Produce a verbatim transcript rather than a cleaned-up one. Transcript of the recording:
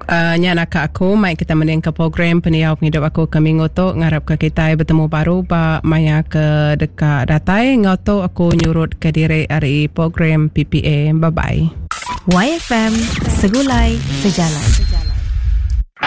uh, nya nak aku mai kita mening ke program peniau penghidup aku ke minggu tu ngarap ke kita bertemu baru ba maya ke dekat datai ngoto aku nyurut ke diri hari program P P A. Bye bye. Y F M Segulai Sejalan.